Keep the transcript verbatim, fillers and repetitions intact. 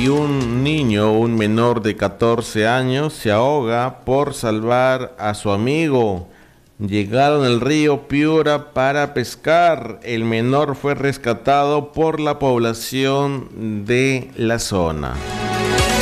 y un niño, un menor de catorce años, se ahoga por salvar a su amigo. Llegaron al río Piura para pescar. El menor fue rescatado por la población de la zona.